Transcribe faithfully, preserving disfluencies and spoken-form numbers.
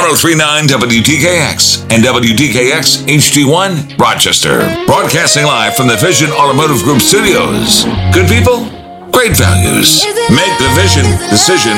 oh three point nine W D K X and W D K X H D one, Rochester. Broadcasting live from the Vision Automotive Group studios. Good people, great values. Make the Vision decision